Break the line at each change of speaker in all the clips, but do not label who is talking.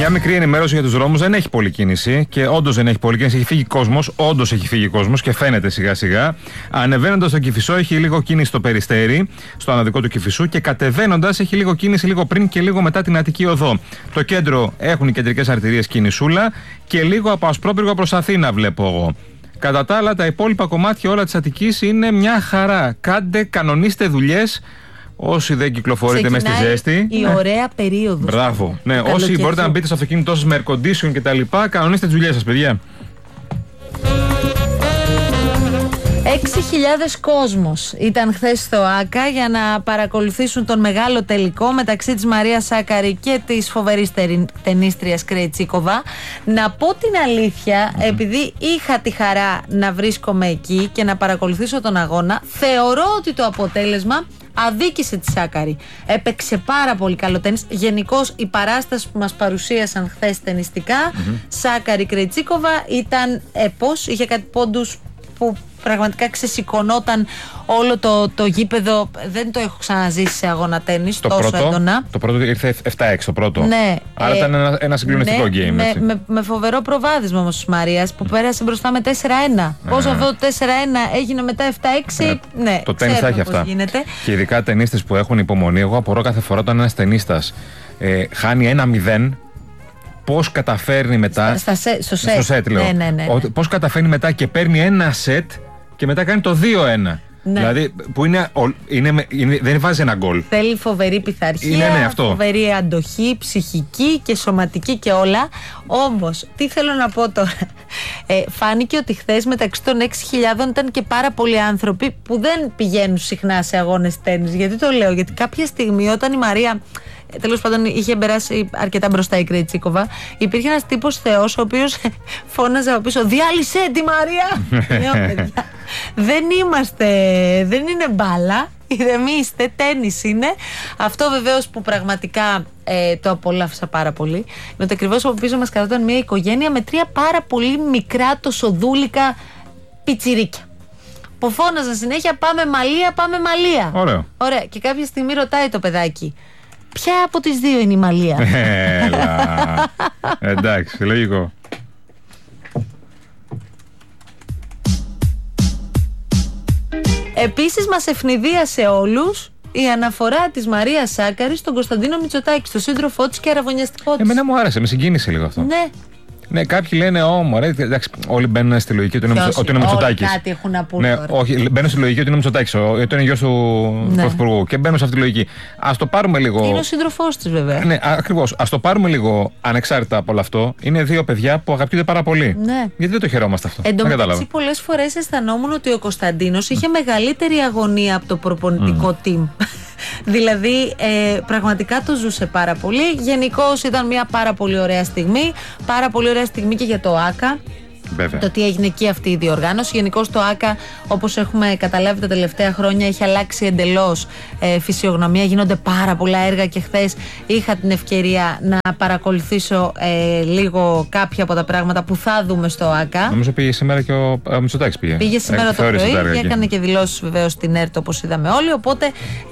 Μια μικρή ενημέρωση για τους δρόμους. Δεν έχει πολλή κίνηση και όντως δεν έχει πολλή κίνηση. Έχει φύγει κόσμος. Όντως έχει φύγει κόσμος και φαίνεται σιγά σιγά. Ανεβαίνοντας στον Κηφισό έχει λίγο κίνηση στο Περιστέρι, στο αναδικό του Κηφισού, και κατεβαίνοντας έχει λίγο κίνηση λίγο πριν και λίγο μετά την Αττική Οδό. Το κέντρο έχουν οι κεντρικές αρτηρίες κινησούλα και λίγο από Ασπρόπυργο προς Αθήνα βλέπω εγώ. Κατά τα άλλα, τα υπόλοιπα κομμάτια όλα της Αττικής είναι μια χαρά. Κανονίστε δουλειές. Όσοι δεν κυκλοφορείτε μέσα στη ζέστη.
Η ωραία περίοδος.
Μπράβο. Ναι, όσοι μπορείτε να μπείτε στο αυτοκίνητό σας με air condition και τα λοιπά, κανονίστε τις δουλειές σας, παιδιά.
6.000 κόσμος ήταν χθες στο ΆΚΑ για να παρακολουθήσουν τον μεγάλο τελικό μεταξύ της Μαρίας Σάκαρη και της φοβερής τενίστριας Κρεϊτσίκοβα. Να πω την αλήθεια, επειδή είχα τη χαρά να βρίσκομαι εκεί και να παρακολουθήσω τον αγώνα, θεωρώ ότι το αποτέλεσμα αδίκησε τη Σάκαρη. Έπαιξε πάρα πολύ καλό τένις. Γενικώς η παράσταση που μας παρουσίασαν χθες τενιστικά, Σάκαρη Κρεϊτσίκοβα, ήταν έπος, είχε κάτι πόντους που πραγματικά ξεσηκωνόταν όλο το γήπεδο. Δεν το έχω ξαναζήσει σε αγώνα τένις τόσο έντονα.
Το πρώτο ήρθε 7-6 το πρώτο.
Ναι,
άρα ήταν ένα συγκλονιστικό game.
Με φοβερό προβάδισμα όμως της Μαρίας που πέρασε μπροστά με 4-1. Πώς αυτό το 4-1 έγινε μετά 7-6. Ναι,
το τένις θα έχει αυτά.
Γίνεται.
Και ειδικά τενίστες που έχουν υπομονή. Εγώ απορώ κάθε φορά όταν ένας τενίστας χάνει 1-0. Πώς καταφέρνει μετά.
Στο σετ,
λέω.
Ναι.
Πώς καταφέρνει μετά και παίρνει ένα σετ και μετά κάνει το 2-1. Ναι. Δηλαδή που δεν βάζει ένα γκολ.
Θέλει φοβερή πειθαρχία,
αυτό.
Φοβερή αντοχή, ψυχική και σωματική και όλα. Όμως, τι θέλω να πω τώρα. Φάνηκε ότι χθες μεταξύ των 6.000 ήταν και πάρα πολλοί άνθρωποι που δεν πηγαίνουν συχνά σε αγώνες τένις. Γιατί το λέω, γιατί κάποια στιγμή όταν η Μαρία, τέλος πάντων, είχε περάσει αρκετά μπροστά η Κρεϊτσίκοβα, υπήρχε ένας τύπος θεός ο οποίος φώναζε από πίσω: διάλυσέ τη Μαρία! Λέω, παιδιά, δεν είναι μπάλα, ηρεμήστε, τένις είναι. Αυτό βεβαίως που πραγματικά το απόλαυσα πάρα πολύ είναι ότι ακριβώς από πίσω μας κρατώταν μια οικογένεια με 3 πάρα πολύ μικρά τοσοδούλικα πιτσιρίκια που φώναζαν συνέχεια: πάμε Μαλία, πάμε Μαλία. Ωραία. Και κάποια στιγμή ρωτάει το παιδάκι: ποια από τις δύο είναι η Μαλία?
Έλα. Εντάξει, λογικό.
Επίσης μας ευνηδίασε όλους η αναφορά της Μαρίας Σάκαρη στον Κωνσταντίνο Μητσοτάκη, στον σύντροφό της και αραβωνιαστικό της.
Εμένα μου άρεσε, με συγκίνησε λίγο αυτό.
Ναι.
Ναι, κάποιοι λένε, μωρέ, εντάξει, όλοι μπαίνουν στη λογική ότι είναι Μητσοτάκης.
Κάτι έχουν να πούν.
Ναι, όχι, μπαίνουν στη λογική ότι είναι Μητσοτάκης, ότι είναι γιος του Πρωθυπουργού. Και μπαίνουν σε αυτή τη λογική. Ας το πάρουμε λίγο.
Είναι ο σύντροφός της, βέβαια.
Ναι, ακριβώς. Ας το πάρουμε λίγο ανεξάρτητα από όλο αυτό. Είναι 2 παιδιά που αγαπιούνται πάρα πολύ.
Ναι.
Γιατί δεν το χαιρόμαστε αυτό?
Εν τω μεταξύ, πολλές φορές αισθανόμουν ότι ο Κωνσταντίνος είχε μεγαλύτερη αγωνία από το προπονητικό team. Δηλαδή, πραγματικά το ζούσε πάρα πολύ. Γενικώς ήταν μια πάρα πολύ ωραία στιγμή. Πάρα πολύ ωραία στιγμή και για το ΆΚΑ.
Βέβαια.
Το τι έγινε εκεί αυτή η διοργάνωση. Γενικώς το ΆΚΑ, όπως έχουμε καταλάβει τα τελευταία χρόνια, έχει αλλάξει εντελώς φυσιογνωμία. Γίνονται πάρα πολλά έργα και χθες είχα την ευκαιρία να παρακολουθήσω λίγο κάποια από τα πράγματα που θα δούμε στο ΆΚΑ.
Νομίζω πήγε σήμερα και ο Μητσοτάκης πήγε
σήμερα το πρωί και έκανε και δηλώσεις βεβαίως στην ΕΡΤ, όπως είδαμε όλοι. Οπότε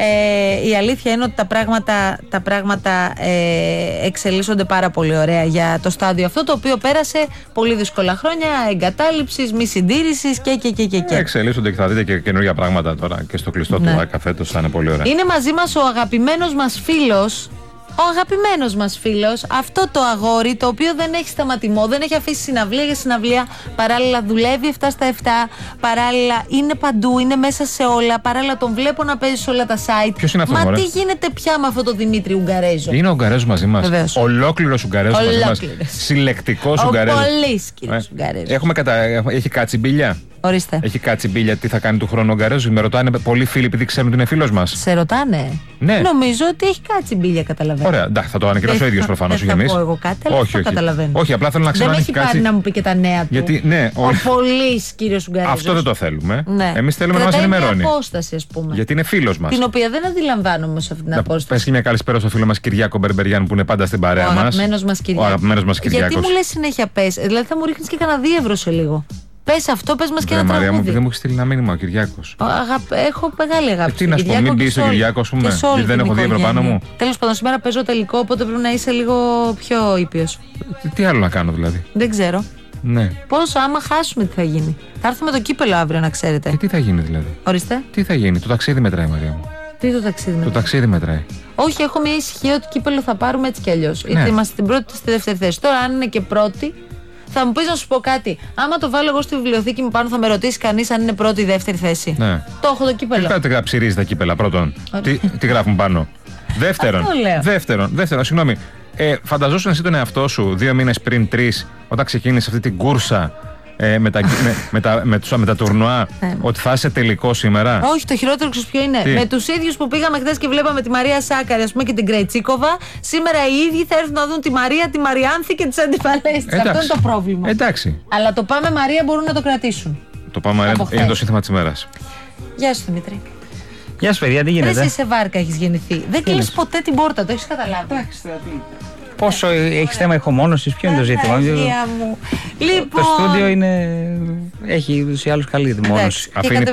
η αλήθεια είναι ότι τα πράγματα εξελίσσονται πάρα πολύ ωραία για το στάδιο αυτό, το οποίο πέρασε πολύ δύσκολα χρόνια εγκατάλειψης, μη συντήρησης και.
Εξελίσσονται και θα δείτε και καινούργια πράγματα τώρα και στο κλειστό του ΆΚΑ φέτος, θα είναι πολύ ωραία.
Είναι μαζί μας ο αγαπημένος μας φίλος. Ο αγαπημένος μας φίλος, αυτό το αγόρι το οποίο δεν έχει σταματημό, δεν έχει αφήσει συναυλία για συναυλία, παράλληλα δουλεύει 7 στα 7, παράλληλα είναι παντού, είναι μέσα σε όλα, παράλληλα τον βλέπω να παίζει σε όλα τα site.
Ποιος είναι αυτός?
Μα τι γίνεται πια με αυτό το Δημήτρη Ουγγαρέζο?
Είναι ο Ουγγαρέζος μαζί μας.
Βεβαίως.
Ολόκληρος Ουγγαρέζος μαζί μας. Συλλεκτικός Ουγγαρέζος.
Πολύς κύριος Ουγγαρέζος.
Έχει κάτσει μπίλια.
Ορίστε.
Έχει κάτσει μπίλια τι θα κάνει του χρόνου ο Ουγγαρέζος? Με ρωτάνε πολλοί φίλοι επειδή ξέρουν ότι είναι φίλος μας.
Σε ρωτάνε?
Ναι.
Νομίζω ότι έχει κάτσει μπίλια, καταλαβαίνω.
Ωραία, εντάξει, θα το ανακοινώσω ο ίδιος προφανώς.
Δεν θα πω εγώ κάτι, αλλά όχι, καταλαβαίνω.
Όχι, απλά θέλω να ξέρω αν έχει κάτσει.
Δεν έχει πάρει να μου πει και τα νέα του.
Γιατί, ναι,
ο πολύς κύριος Ουγγαρέζος.
Αυτό δεν το θέλουμε.
Ναι.
Εμείς θέλουμε να μας ενημερώνει.
Μια απόσταση, ας πούμε.
Γιατί είναι φίλος μας.
Την οποία δεν αντιλαμβάνομαι σε αυτήν την απόσταση.
Πες και μια καλησπέρα στο φίλο μας Κυριάκο Μπερμπεριάν που είναι πάντα στην παρέα μας.
Ο αγαπημένος μας Κυριάκος.
Γιατί
μου λες συνέχεια πες? Δηλαδή θα μου ρίχνεις και κανένα 2 ευρώ σε λίγο. Πες αυτό, πες μας και ένα
Μαρία μου,
τραγούδι.
δεν μου έχει στείλει ένα μήνυμα ο Κυριάκος.
Έχω μεγάλη αγάπη.
Τι να σου πω, μην μπει στον Κυριάκο, α πούμε. Δεν έχω δει πάνω μου.
Τέλος πάντων, σήμερα παίζω τελικό, οπότε πρέπει να είσαι λίγο πιο ήπιος.
Τι άλλο να κάνω δηλαδή.
Δεν ξέρω.
Ναι.
Πώς, άμα χάσουμε, τι θα γίνει. Θα έρθουμε το κύπελο αύριο, να ξέρετε.
Και τι θα γίνει δηλαδή.
Ορίστε.
Τι θα γίνει, το ταξίδι μετράει, Μαρία μου.
Τι το ταξίδι μετράει.
Το ταξίδι μετράει.
Όχι, έχω μια ησυχία ότι κύπελο θα πάρουμε έτσι κι αλλιώς.
Ναι.
Γιατί είμαστε στην πρώτη στη δεύτερη θέση. Τώρα, αν είναι και πρώτη, θα μου πεις να σου πω κάτι. Άμα το βάλω εγώ στη βιβλιοθήκη μου πάνω, θα με ρωτήσει κανείς αν είναι πρώτη ή δεύτερη θέση.
Ναι.
Το έχω το κύπελο.
Τι θα ψηρίζει τα κύπελα, πρώτον. Τι γράφουν πάνω. Δεύτερον, συγγνώμη. Φανταζόσουν εσύ τον εαυτό σου 2 μήνες πριν, 3, όταν ξεκίνησε αυτή την κούρσα με τα τουρνουά, ότι θα είσαι τελικό σήμερα.
Όχι, το χειρότερο ξέρεις ποιο είναι. Με τους ίδιους που πήγαμε χθες και βλέπαμε τη Μαρία Σάκαρη, ας πούμε, και την Κρεϊτσίκοβα, σήμερα οι ίδιοι θα έρθουν να δουν τη Μαρία, τη Μαριάνθη και τις αντιπαλές της. Αυτό είναι το πρόβλημα.
Εντάξει.
Αλλά το Πάμε Μαρία μπορούν να το κρατήσουν.
Το Πάμε Μαρία είναι το σύνθημα της ημέρας.
Γεια σου, Δημήτρη.
Γεια σου, παιδιά, τι γίνεται.
Εσύ σε βάρκα έχεις γεννηθεί. Δεν κλείσεις ποτέ την πόρτα, το έχεις καταλάβει.
Πόσο έχεις θέμα ηχομόνωσης, ποιο είναι το ζήτημα.
Λοιπόν,
το στούντιο έχει ούτως ή άλλως καλή δημόνωση.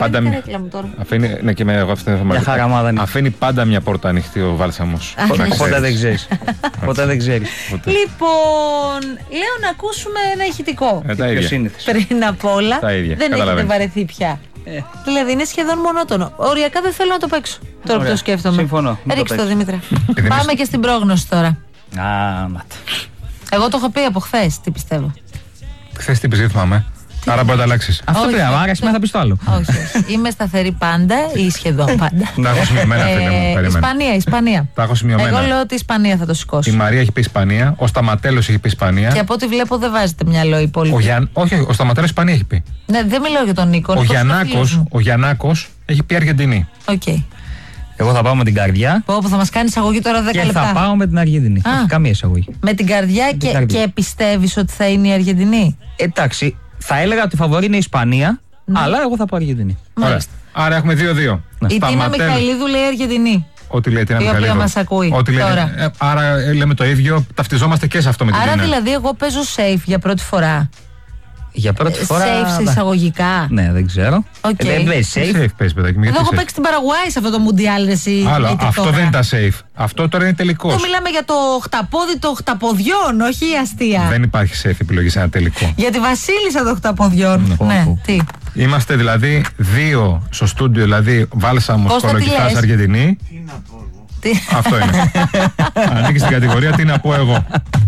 Αφήνει πάντα μια πόρτα ανοιχτή ο Βάλσαμος.
Ποτέ δεν ξέρεις.
Λοιπόν, λέω να ακούσουμε ένα ηχητικό. Πριν απ' όλα, δεν έχετε βαρεθεί πια. Δηλαδή είναι σχεδόν μονότονο. Οριακά δεν θέλω να το παίξω. Τώρα που το σκέφτομαι.
Συμφωνώ.
Ρίξτε το, Δημήτρη. Πάμε και στην πρόγνωση τώρα. Εγώ το έχω πει από χθες, τι πιστεύω.
Χθες τι είπες, δεν θυμάμαι. Άρα μπορεί να τα αλλάξεις.
Αυτό πρέπει να άρεσε, θα πεις το άλλο.
Όχι. Είμαι σταθερή πάντα ή σχεδόν πάντα.
Τα έχω σημειωμένα, φίλε μου.
Ισπανία.
Τα έχω σημειωμένα.
Εγώ λέω ότι η Ισπανία θα το σηκώσει.
Η Μαρία έχει πει Ισπανία, ο Σταματέλος έχει πει Ισπανία.
Και από ό,τι βλέπω δεν βάζετε μυαλό οι υπόλοιποι.
Όχι, ο Σταματέλος Ισπανία έχει πει.
Ναι, δεν μιλάω για τον Νίκο.
Ο Γιαννάκος έχει πει Αργεντινή.
Εγώ θα πάω με την καρδιά.
Που θα μας κάνει εισαγωγή τώρα 10 λεπτά.
Και θα πάω με την Αργεντινή. Όχι καμία εισαγωγή.
Με την καρδιά και πιστεύεις ότι θα είναι η Αργεντινή.
Εντάξει, θα έλεγα ότι η φαβορή είναι η Ισπανία, αλλά εγώ θα πάω Αργεντινή.
Άρα έχουμε 2-2.
Η Τίνα Μιχαηλίδου λέει Αργεντινή.
Ό,τι λέει η Τίνα
Μιχαηλίδου. Η οποία μας ακούει.
Άρα λέμε το ίδιο, ταυτιζόμαστε και σε αυτό με την Τίνα.
Άρα δηλαδή εγώ παίζω safe για πρώτη φορά.
Για πρώτη φορά.
Safe σε εισαγωγικά.
Ναι, δεν ξέρω.
Δεν
παίζει safe.
Εγώ έχω παίξει την Παραγουάη σε αυτό το Μουντιάλ.
Αυτό δεν είναι τα safe. Αυτό τώρα είναι τελικό.
Εδώ μιλάμε για το χταπόδι των χταποδιών, όχι η αστεία.
Δεν υπάρχει safe επιλογή σε ένα τελικό.
Για τη Βασίλισσα των χταποδιών. Ναι, τι.
Είμαστε δηλαδή 2 στο στούντιο, δηλαδή Βάλσαμος, Κολοκυθάς, Αργεντινή.
Τι να πω εγώ.
Αυτό είναι. Ανήκει στην κατηγορία τι να πω εγώ.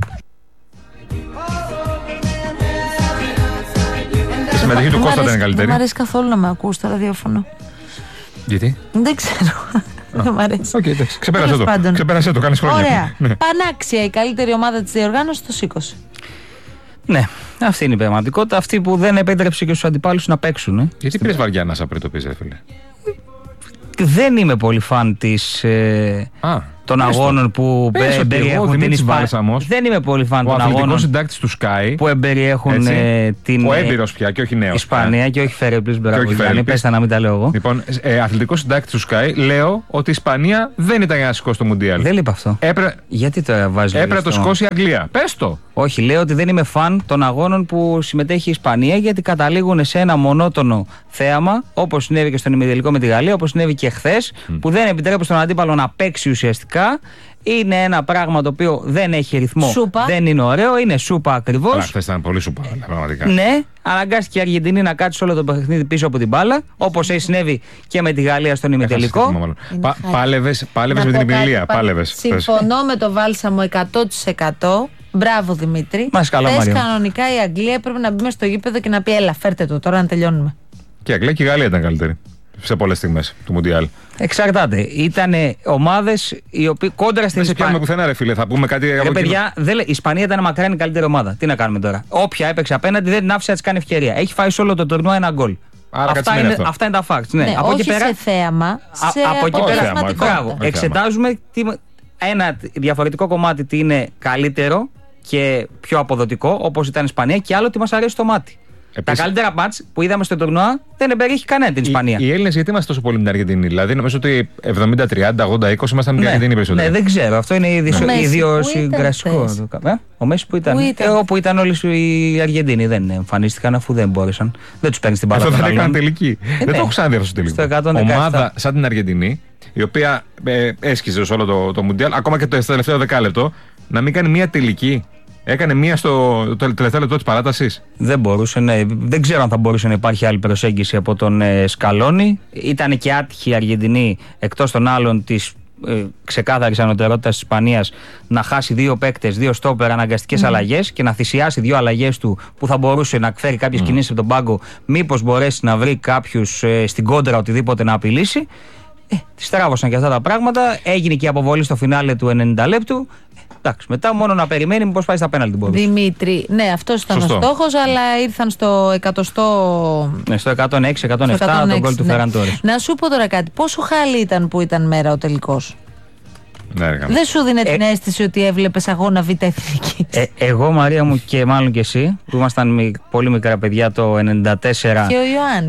Η συμμετοχή του Κώστα δεν είναι καλύτερη.
Δεν μ' αρέσει καθόλου να με ακούς στο ραδιόφωνο.
Γιατί?
Δεν ξέρω. Δεν μ' αρέσει.
Οκ, εντάξει. Ξεπέρασε το. Κάνεις χρόνια.
Ωραία. Πανάξια η καλύτερη ομάδα της διοργάνωσης το σήκωσε.
Ναι, αυτή είναι η πραγματικότητα. Αυτή που δεν επέτρεψε και στους αντιπάλους να παίξουν.
Γιατί πήρες βαριά να πριν το πεις, φίλε?
Δεν είμαι πολύ φαν των αγώνων που περιέχουν την Ισπανία. Δεν είμαι πολύ φαν των αγώνων
συντάκτης του Sky
που περιέχουν την
ο έμπειρος πια και όχι νέος
Ισπανία και όχι Φερέπλης. Μπράβο, πες τα να μην τα λέω εγώ.
Λοιπόν, αθλητικός συντάκτης του Sky λέω ότι η Ισπανία δεν ήταν για να σηκώσει το Μουντιάλ.
Δεν είπα αυτό. Γιατί το βάζει?
Έπρεπε να το σηκώσει η Αγγλία. Πες το.
Όχι, λέω ότι δεν είμαι φαν των αγώνων που συμμετέχει η Ισπανία, γιατί καταλήγουν σε ένα μονότονο θέαμα, όπως συνέβη και στον ημιτελικό με τη Γαλλία, όπως συνέβη και χθες, που δεν επιτρέπει στον αντίπαλο να παίξει ουσιαστικά. Είναι ένα πράγμα το οποίο δεν έχει ρυθμό.
Σούπα.
Δεν είναι ωραίο, είναι σούπα ακριβώς.
Αλλά χθες ήταν πολύ σούπα, πραγματικά.
Ναι, αναγκάστηκε η Αργεντινή να κάτσει όλο το παιχνίδι πίσω από την μπάλα, όπως έχει συνέβη και με τη Γαλλία στον ημιτελικό.
Πάλευες με την Εμιλία.
Συμφωνώ με το Βάλσαμο 100%. Μπράβο Δημήτρη. Χθες κανονικά η Αγγλία έπρεπε να μπει μες στο γήπεδο και να πει: έλα, φέρτε το τώρα να τελειώνουμε.
Και η Αγγλία και η Γαλλία ήταν καλύτερη σε πολλές στιγμές του Μουντιάλ.
Εξαρτάται. Ήταν ομάδες οι οποίες κόντρα στην Ισπανία.
Δεν σε πιάνουμε πουθενά, ρε φίλε. Θα πούμε κάτι.
Ρε παιδιά, η Ισπανία ήταν μακράν η καλύτερη ομάδα. Τι να κάνουμε τώρα? Όποια έπαιξε απέναντι δεν την άφησε να της κάνει ευκαιρία. Έχει φάει σε όλο το τουρνουά ένα γκολ. Αυτά είναι τα facts. Ναι.
Από όχι πέρα, σε θέαμα, σε αποτελεσματικότητα.
Εξετάζουμε ένα διαφορετικό κομμάτι τι είναι καλύτερο και πιο αποδοτικό, όπως ήταν η Ισπανία, και άλλο τι μας αρέσει το μάτι. Τα καλύτερα μάτς που είδαμε στο τουρνουά δεν εμπεριέχει κανένα την Ισπανία.
Οι Έλληνες γιατί είμαστε τόσο πολύ με την Αργεντινή? Δηλαδή, νομίζω ότι 70-30, 80-20 ήμασταν με την Αργεντινή περισσότερο.
Ναι, δεν ξέρω. Αυτό είναι ιδιοσυγκρασικό. Ο Μέση που ήταν? Όπου ήταν όλοι οι Αργεντίνοι δεν εμφανίστηκαν αφού δεν μπόρεσαν. Δεν τους παίρνει την μπάλα.
Αυτό δεν έκανε τελική. Δεν το έχω ξαναδεί αυτό στο τελικό. Ομάδα σαν την Αργεντινή, η οποία έσκιζε σε όλο το Μουντιάλ, ακόμα και το τελευταίο δεκάλεπτο, να μην κάνει μία τελική. Έκανε μία στο τελευταίο λεπτό της παράτασης.
Δεν μπορούσε, ναι. Δεν ξέρω αν θα μπορούσε να υπάρχει άλλη προσέγγιση από τον Σκαλόνι. Ήταν και άτυχη η Αργεντινή, εκτός των άλλων της ξεκάθαρης ανωτερότητας της Ισπανίας, να χάσει 2 παίκτες, 2 στόπερ, αναγκαστικές αλλαγές και να θυσιάσει 2 αλλαγές του που θα μπορούσε να φέρει κάποιες κινήσεις από τον πάγκο, μήπως μπορέσει να βρει κάποιους στην κόντρα οτιδήποτε να απειλήσει. Τη στράβωσαν και αυτά τα πράγματα. Έγινε και η αποβολή στο φινάλε του 90 λεπτού. Εντάξει, μετά μόνο να περιμένει μήπως πάει στα πέναλτι μπορούσε.
Δημήτρη, ναι, αυτός ήταν ο στόχος, αλλά ήρθαν στο 100.
Ναι, στο 106-107 τον γκολ του Φεράν Τόρες.
Να σου πω τώρα κάτι. Πόσο χάλι ήταν που ήταν μέρα ο τελικός?
Ναι,
δεν σου δίνει την αίσθηση ότι έβλεπες αγώνα Β' Εθνική?
Εγώ, Μαρία μου, και μάλλον και εσύ, που ήμασταν πολύ μικρά παιδιά το 94.
Και ο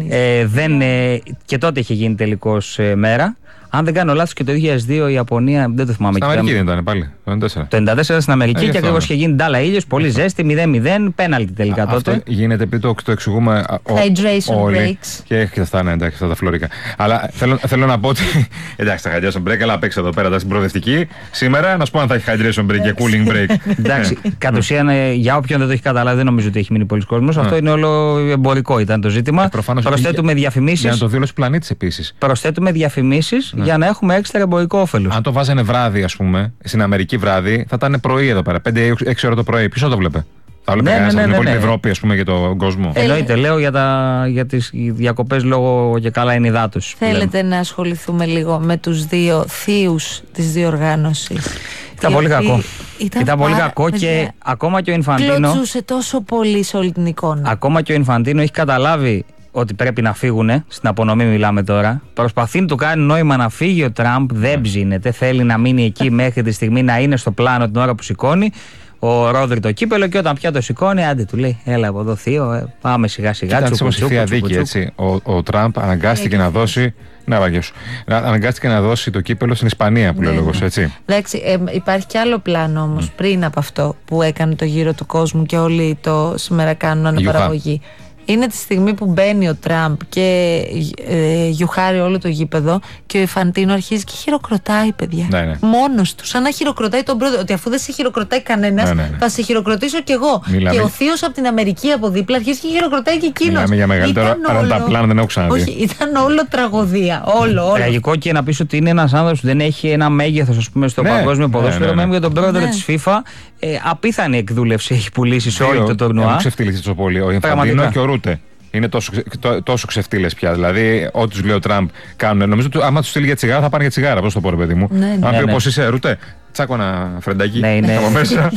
Ιωάννης.
Και τότε είχε γίνει τελικός μέρα. Αν δεν κάνω λάθος και το 2002 η Ιαπωνία, δεν το θυμάμαι.
Στην Αμερική δεν ήταν πάλι, το 94.
Το 94 στην Αμερική και ακριβώς είχε γίνει ντάλα ήλιος, πολύ ζέστη, 0-0, πέναλτι τελικά τότε.
Αυτό γίνεται επειδή το εξηγούμε
hydration
όλοι.
breaks.
Και έχει αυτά, ναι, εντάξει, αυτά τα φλωρικα. Αλλά θέλω να πω ότι. Εντάξει, τα hydration break, αλλά παίξα εδώ πέρα στην προοδευτική. Σήμερα να σου πω αν θα έχει hydration break και cooling break.
Εντάξει, κατ' ουσίαν για όποιον δεν το έχει καταλάβει, δεν νομίζω ότι έχει μείνει πολλοί κόσμος. Αυτό είναι όλο εμπορικό ήταν το ζήτημα. Προσθέτουμε διαφημίσεις.
Για να το δήλωσε πλανήτη επίσης.
Προσθέτουμε διαφημίσεις για να έχουμε έξτρα εμπορικό όφελος.
Αν το βάζανε βράδυ, ας πούμε, στην Αμερική βράδυ, θα ήταν πρωί εδώ πέρα. 5-6 ώρα το πρωί. Ποιος θα το βλέπε? Θα βλέπει κανένας από την υπόλοιπη Ευρώπη, ας πούμε, για τον κόσμο.
Εννοείται, λέω για τις διακοπές λόγω και καλά είναι υδάτους.
Θέλετε να ασχοληθούμε λίγο με τους 2 θείους της διοργάνωσης?
Ήταν πολύ κακό. Ήταν πολύ κακό και ακόμα και ο Ινφαντίνο.
Κλωτσούσε τόσο πολύ σε όλη την εικόνα.
Ακόμα και ο Ινφαντίνο έχει καταλάβει ότι πρέπει να φύγουνε. Στην απονομή μιλάμε τώρα. Προσπαθεί να του κάνει νόημα να φύγει ο Τραμπ. Δεν ψήνεται. Θέλει να μείνει εκεί μέχρι τη στιγμή να είναι στο πλάνο την ώρα που σηκώνει ο Ρόδρυ το κύπελο. Και όταν πια το σηκώνει, άντε του λέει: έλα από εδώ, θείο, πάμε σιγά σιγά.
Ήταν η θεία δίκη, έτσι. Ο Τραμπ αναγκάστηκε να δώσει. Ναι, Βαγγέσου. Αναγκάστηκε να δώσει το κύπελο στην Ισπανία, που λέει ο λόγος, έτσι.
Εντάξει, υπάρχει και άλλο πλάνο όμως πριν από αυτό που έκανε το γύρο του κόσμου και όλοι το σήμερα κάνουν αναπαραγωγή. Είναι τη στιγμή που μπαίνει ο Τραμπ και γιουχάρει όλο το γήπεδο και ο Ινφαντίνο αρχίζει και χειροκροτάει, παιδιά.
Ναι.
Μόνος του, σαν να χειροκροτάει τον πρόεδρο. Ότι αφού δεν σε χειροκροτάει κανένας, θα σε χειροκροτήσω κι εγώ.
Μιλάμε.
Και ο θείος από την Αμερική από δίπλα αρχίζει και χειροκροτάει και εκείνος.
Μιλάμε για μεγαλύτερο, αλλά τα πλάνα δεν έχω ξαναδεί.
Όχι, ήταν όλο τραγωδία. Όλο.
Τραγικό και να πεις ότι είναι ένας άνθρωπος που δεν έχει ένα μέγεθος, ας πούμε, στο παγκόσμιο ποδόσφαιρο. Μέγεθος για τον πρόεδρο της FIFA. Απίθανη εκδούλευση έχει πουλήσει σε όλο το τουρνουά.
Δεν ξεφτύλισε τόσο πολύ. Ο Ινφαντίνο και ο Ρούτε. Είναι τόσο ξεφτύλες πια. Δηλαδή, ό,τι τους λέει ο Τραμπ κάνουν. Νομίζω ότι άμα τους στείλει για τσιγάρα, θα πάνε για τσιγάρα. Πώς το πω, ρε παιδί μου. Αν πει όπως είσαι, Ρούτε, τσάκω ένα φρεντάκι από μέσα.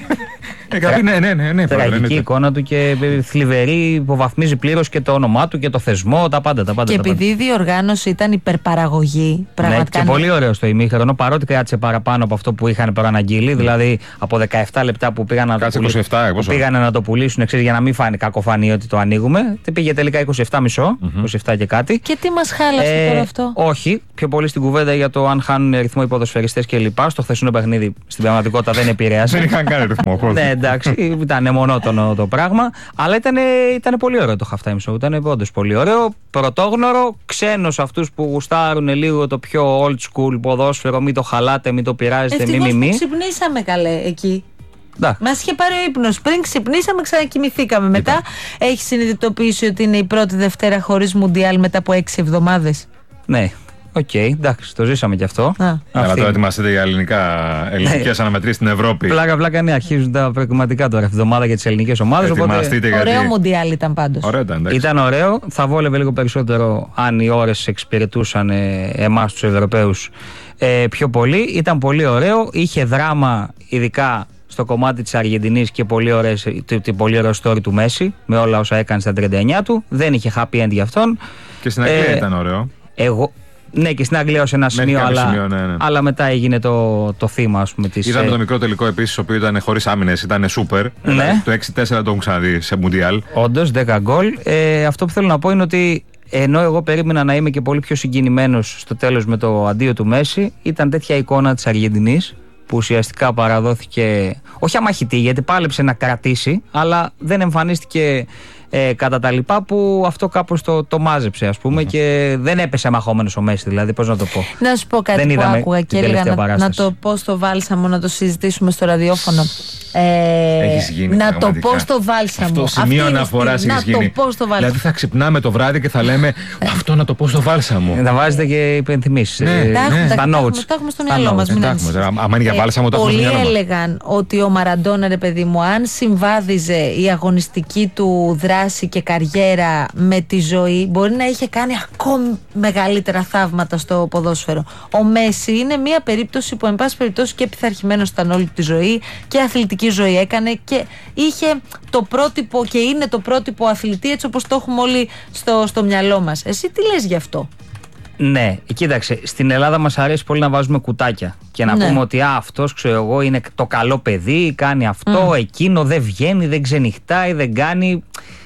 Ναι.
Τραγική εικόνα του και θλιβερή, υποβαθμίζει πλήρως και το όνομά του και το θεσμό, τα πάντα.
Και επειδή η διοργάνωση ήταν υπερπαραγωγή, πραγματικά.
Και πολύ ωραίο στο ημίχρονο, παρότι κράτησε παραπάνω από αυτό που είχαν προαναγγείλει, δηλαδή από 17 λεπτά που πήγαν να το πουλήσουν για να μην φάνει κακοφανή ότι το ανοίγουμε. Πήγε τελικά 27,5, 27 και κάτι.
Και τι μας χάλασε τώρα αυτό?
Όχι, πιο πολύ στην κουβέντα για το αν χάνουν ρυθμό οι ποδοσφαιριστές κλπ. Στο χθεσινό παιχνίδι στην πραγματικότητα δεν επηρέασε.
Δεν είχαν κάνει ρυθμό.
Ναι, εντάξει, ήταν μονότονο το πράγμα. Αλλά ήταν πολύ ωραίο το halftime show. Ήταν όντως πολύ ωραίο. Πρωτόγνωρο, ξένο σε αυτούς που γουστάρουν λίγο το πιο old school ποδόσφαιρο. Μην το χαλάτε, μην το πειράζετε, μη.
Ξυπνήσαμε καλέ εκεί. Μας είχε πάρει ο ύπνος. Πριν ξυπνήσαμε, ξανακοιμηθήκαμε. Μετά έχει συνειδητοποιήσει ότι είναι η πρώτη Δευτέρα χωρίς Μουντιάλ μετά από 6 εβδομάδες.
Ναι. Οκ, εντάξει, το ζήσαμε κι αυτό.
Αλλά τώρα ετοιμαστείτε για ελληνικές αναμετρήσεις στην Ευρώπη.
Πλάκα, ναι, αρχίζουν τα προκριματικά τώρα αυτή τη εβδομάδα για τις ελληνικές ομάδες.
Ωραίο Μουντιάλ ήταν πάντως.
Ήταν ωραίο. Θα βόλευε λίγο περισσότερο αν οι ώρες εξυπηρετούσαν εμάς τους Ευρωπαίους πιο πολύ. Ήταν πολύ ωραίο. Είχε δράμα, ειδικά στο κομμάτι της Αργεντινής και πολύ ωραίο story του Μέση με όλα όσα έκανε στα 39 του. Δεν είχε happy end για αυτόν.
Και στην Αγγλία ήταν ωραίο.
Ναι, και στην Αγγλία ως ένα σημείο, αλλά μετά έγινε το θύμα, ας πούμε.
Είδαμε το μικρό τελικό επίσης, ο οποίο ήταν χωρίς άμυνες, ήταν σούπερ.
Ναι.
Το 6-4 το έχουν ξαναδεί σε Μουντιάλ.
Όντως, 10 γκολ. Αυτό που θέλω να πω είναι ότι ενώ εγώ περίμενα να είμαι και πολύ πιο συγκινημένος στο τέλος με το αντίο του Μέση, ήταν τέτοια εικόνα της Αργεντινής που ουσιαστικά παραδόθηκε, όχι αμαχητή, γιατί πάλεψε να κρατήσει, αλλά δεν εμφανίστηκε κατά τα λοιπά, που αυτό κάπως το μάζεψε, ας πούμε, και δεν έπεσε μαχόμενος ο Μέση, δηλαδή, πώς να το πω.
Να σου πω κάτι που άκουγα και έλεγα να το πω στο Βάλσαμο, να το συζητήσουμε στο ραδιόφωνο.
Έχεις γίνει,
να το πω στο Βάλσαμο.
Αυτό σημείο αναφοράς έχεις γίνει.
Να το πω στο Βάλσαμο.
Δηλαδή θα ξυπνάμε το βράδυ και θα λέμε αυτό να το πω στο Βάλσαμο.
Να βάζετε και υπενθυμίσεις στα notes.
Τα έχουμε στο μυαλό μας.
Αν είναι για Βάλσαμο, το έχουμε στο μυαλό μας.
Πολλοί έλεγαν ότι ο Μαραντόνα, ρε παιδί μου, αν συμβάδιζε η αγωνιστική του δράση και καριέρα με τη ζωή, μπορεί να είχε κάνει ακόμη μεγαλύτερα θαύματα στο ποδόσφαιρο. Ο Μέση είναι μια περίπτωση που, εν πάση περιπτώσει, και πειθαρχημένος ήταν όλη τη ζωή και αθλητική ζωή έκανε και είχε το πρότυπο και είναι το πρότυπο αθλητή, έτσι όπως το έχουμε όλοι στο μυαλό μας. Εσύ τι λες γι' αυτό?
Ναι, κοίταξε, στην Ελλάδα μας αρέσει πολύ να βάζουμε κουτάκια και να πούμε ότι αυτός, ξέρω εγώ, είναι το καλό παιδί, κάνει αυτό, εκείνο, δεν βγαίνει, δεν ξενυχτάει, δεν κάνει.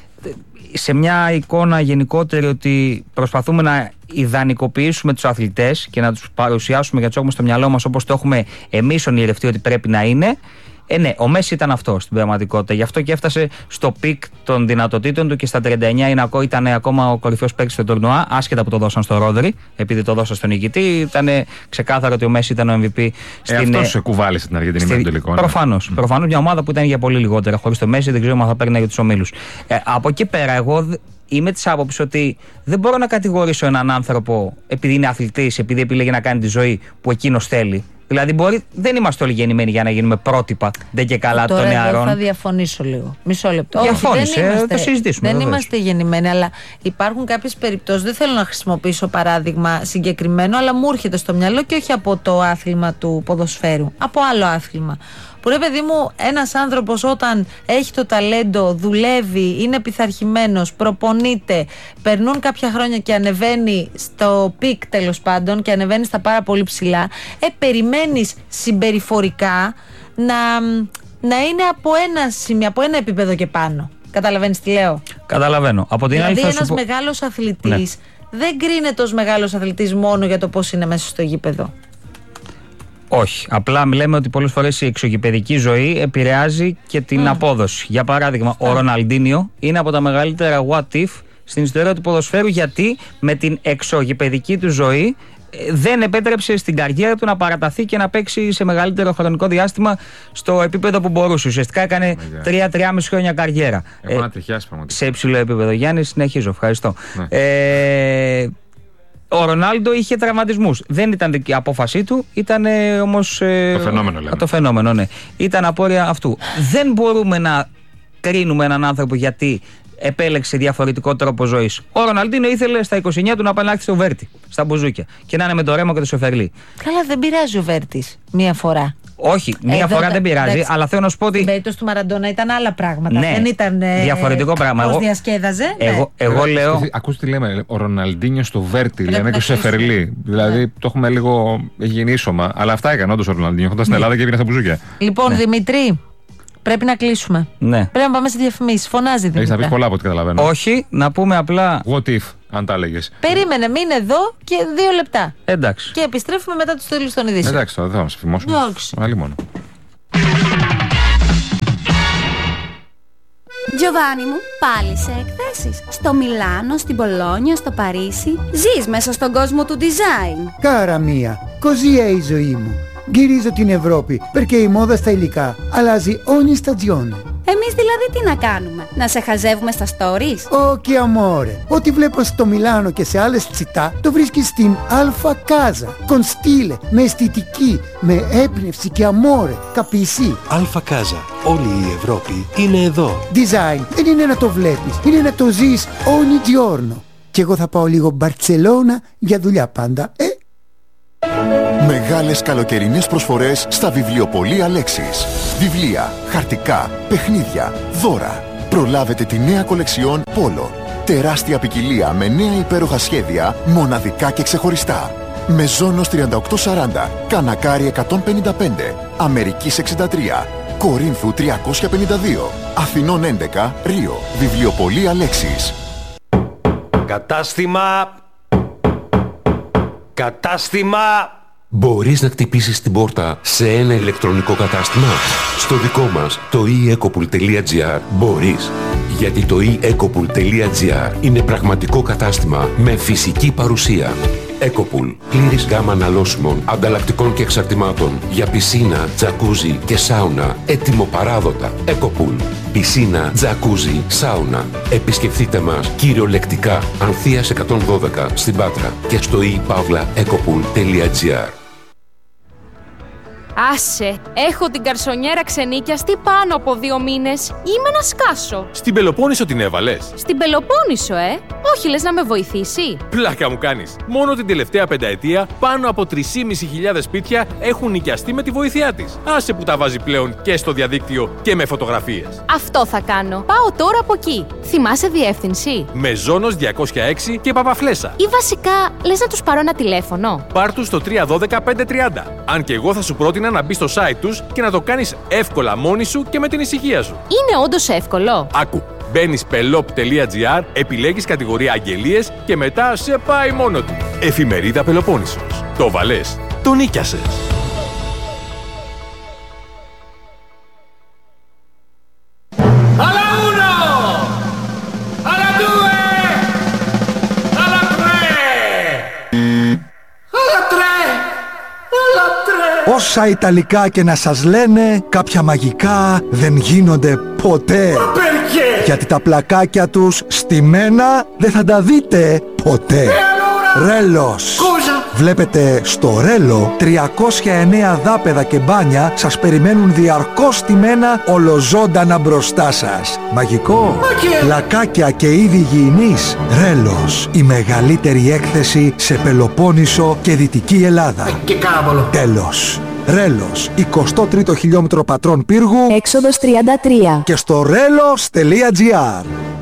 Σε μια εικόνα γενικότερη ότι προσπαθούμε να ιδανικοποιήσουμε τους αθλητές και να τους παρουσιάσουμε, γιατί τους έχουμε στο μυαλό μας όπως το έχουμε εμείς ονειρευτεί ότι πρέπει να είναι. Ναι, ο Μέση ήταν αυτό στην πραγματικότητα. Γι' αυτό και έφτασε στο πικ των δυνατοτήτων του και στα 39 ήταν ακόμα ο κορυφαίος παίκτης του τουρνουά, άσχετα που το δώσαν στο Ρόδρυ, επειδή το δώσαν στον νικητή. Ήταν ξεκάθαρο ότι ο Μέση ήταν ο MVP.
Αυτό σε κουβάλισε την Αργεντινή με τον τελικό.
Προφανώς. Προφανώς μια ομάδα που ήταν για πολύ λιγότερα. Χωρίς το Μέση δεν ξέρω αν θα παίρνει για τους ομίλους. Από εκεί πέρα, εγώ είμαι της άποψης ότι δεν μπορώ να κατηγορήσω έναν άνθρωπο επειδή είναι αθλητής, επειδή επιλέγει να κάνει τη ζωή που εκείνος θέλει. Δηλαδή, δεν είμαστε όλοι γεννημένοι για να γίνουμε πρότυπα, δεν και καλά των νεαρών.
Τώρα θα διαφωνήσω λίγο. Μισό λεπτό.
Διαφώνησε, το συζητήσουμε.
Δεν είμαστε γεννημένοι, αλλά υπάρχουν κάποιες περιπτώσεις. Δεν θέλω να χρησιμοποιήσω παράδειγμα συγκεκριμένο, αλλά μου έρχεται στο μυαλό και όχι από το άθλημα του ποδοσφαίρου, από άλλο άθλημα. Που ρε παιδί μου, ένας άνθρωπος όταν έχει το ταλέντο, δουλεύει, είναι πειθαρχημένος, προπονείται, περνούν κάποια χρόνια και ανεβαίνει στο πικ, τέλος πάντων, και ανεβαίνει στα πάρα πολύ ψηλά, περιμένεις συμπεριφορικά να είναι από ένα σημείο, από ένα επίπεδο και πάνω. Καταλαβαίνεις τι λέω?
Καταλαβαίνω. Από την
δηλαδή ένας μεγάλος αθλητής δεν κρίνεται ως μεγάλος αθλητής μόνο για το πώς είναι μέσα στο γήπεδο.
Όχι. Απλά λέμε ότι πολλές φορές η εξωγηπεδική ζωή επηρεάζει και την απόδοση. Για παράδειγμα, ο Ροναλντίνιο είναι από τα μεγαλύτερα what if στην ιστορία του ποδοσφαίρου, γιατί με την εξωγηπεδική του ζωή δεν επέτρεψε στην καριέρα του να παραταθεί και να παίξει σε μεγαλύτερο χρονικό διάστημα στο επίπεδο που μπορούσε. Ουσιαστικά έκανε 3-3,5 χρόνια καριέρα.
Έχω να τριχιάσει πραγματικά.
Σε υψηλό επίπεδο. Γιάννη, συνεχίζω. Ευχαριστώ. Ο Ρονάλντο είχε τραυματισμούς. Δεν ήταν η απόφασή του, ήταν όμως.
Το φαινόμενο, λέμε.
Το φαινόμενο, ναι. Ήταν απόρρια αυτού. Δεν μπορούμε να κρίνουμε έναν άνθρωπο γιατί επέλεξε διαφορετικό τρόπο ζωής. Ο Ροναλντίνο ήθελε στα 29 του να πάει να έρθει στο Βέρτι, στα μπουζούκια, και να είναι με το Ρέμο και το Σεφερλί.
Καλά, δεν πειράζει ο Βέρτης μία φορά.
Όχι, μία φορά δεν πειράζει, εντάξει, αλλά θέλω να σου πω ότι.
Στην περίπτωση του Μαραντόνα ήταν άλλα πράγματα.
Ναι,
δεν ήταν.
Διαφορετικό πράγμα.
Πώς διασκέδαζε.
Εγώ λέω.
Ακούστε τι λέμε. Ο Ροναλντίνιο στο Βέρτι, λέμε, και ο Σεφερλί. Δηλαδή το έχουμε λίγο γεννήσωμα. Αλλά αυτά έκανε όντως ο Ροναλντίνιο. Έχοντα στην Ελλάδα και έβγαινε στα μπουζούκια.
Λοιπόν, Δημητρή. Πρέπει να κλείσουμε.
Ναι.
Πρέπει να πάμε σε διαφημίσεις. Φωνάζει Δημήτρη.
Έχεις να πεις πολλά από ό,τι καταλαβαίνω.
Όχι, να πούμε απλά.
What if, αν τα έλεγες.
Περίμενε, μείνε εδώ και 2 λεπτά.
Εντάξει.
Και επιστρέφουμε μετά τους τέλους των ειδήσεων.
Εντάξει, τώρα δεν θα μας φημώσουμε. Άλλη μόνο.
Giovanni μου, πάλι σε εκθέσεις. Στο Μιλάνο, στην Πολόνια, στο Παρίσι. Ζεις μέσα στον κόσμο του design.
Cara mia, così è η ζωή μου. Γυρίζω την Ευρώπη, perché η μόδα στα υλικά αλλάζει ogni stagione.
Εμείς δηλαδή τι να κάνουμε, να σε χαζεύουμε στα stories?
Όχι amore, ό,τι βλέπω στο Μιλάνο και σε άλλες τσιτά το βρίσκεις στην Alfa Casa. Con stile, με αισθητική, με έμπνευση και amore, capisci?
Alfa Casa, όλη η Ευρώπη είναι εδώ.
Design δεν είναι να το βλέπεις, είναι να το ζεις ogni giorno. Και εγώ θα πάω λίγο Μπαρτσελώνα για δουλειά πάντα,
Μεγάλες καλοκαιρινές προσφορές στα βιβλιοπωλεία Αλέξης. Βιβλία, χαρτικά, παιχνίδια, δώρα. Προλάβετε τη νέα κολεξιόν Πόλο. Τεράστια ποικιλία με νέα υπέροχα σχέδια, μοναδικά και ξεχωριστά. Μεζόνος 3840, Κανακάρι 155, Αμερικής 63, Κορίνθου 352, Αθηνών 11, Ρίο. Βιβλιοπωλεία Λέξης.
Κατάστημα! Μπορείς να χτυπήσεις την πόρτα σε ένα ηλεκτρονικό κατάστημα? Στο δικό μας, το eEcopool.gr, μπορείς. Γιατί το eEcopool.gr είναι πραγματικό κατάστημα με φυσική παρουσία. Ecopool. Πλήρης γάμα αναλώσιμων, ανταλλακτικών και εξαρτημάτων για πισίνα, τζακούζι και σάουνα. Έτοιμο παράδοτα. Ecopool. Πισίνα, τζακούζι, σάουνα. Επισκεφτείτε μας κυριολεκτικά Ανθείας 112 στην Πάτρα και στο ePavlaEcopool.gr.
Άσε, έχω την καρσονιέρα ξενίκιαστη πάνω από 2 μήνες. Είμαι να σκάσω.
Στην Πελοπόννησο την έβαλες?
Στην Πελοπόννησο, όχι, λες να με βοηθήσει?
Πλάκα μου κάνεις. Μόνο την τελευταία πενταετία πάνω από 3.500 σπίτια έχουν νοικιαστεί με τη βοήθειά της. Άσε που τα βάζει πλέον και στο διαδίκτυο και με φωτογραφίες.
Αυτό θα κάνω. Πάω τώρα από εκεί. Θυμάσαι διεύθυνση?
Μεζόνος 206 και Παπαφλέσσα.
Ή βασικά, λες να τους πάρω ένα τηλέφωνο?
Πάρ' τους στο 312-530. Αν και εγώ θα σου πρότεινα να μπεις στο site τους και να το κάνεις εύκολα μόνη σου και με την ησυχία σου.
Είναι όντως εύκολο?
Άκου. Μπαίνεις pelop.gr, επιλέγεις κατηγορία αγγελίες και μετά σε πάει μόνο του. Εφημερίδα Πελοπόννησος. Το βαλές. Το νίκιασες.
Όσα Ιταλικά και να σας λένε, κάποια μαγικά δεν γίνονται ποτέ. Γιατί τα πλακάκια τους στημένα δεν θα τα δείτε ποτέ. Ρέλος. Βλέπετε, στο Ρέλο 309 δάπεδα και μπάνια σας περιμένουν διαρκώς στημένα ολοζώντανα μπροστά σας. Μαγικό. Πλακάκια και είδη υγιεινής. Ρέλος. Η μεγαλύτερη έκθεση σε Πελοπόννησο και Δυτική Ελλάδα. Τέλος. Ρέλος, 23ο χιλιόμετρο Πατρών Πύργου,
έξοδος 33.
Και στο relos.gr.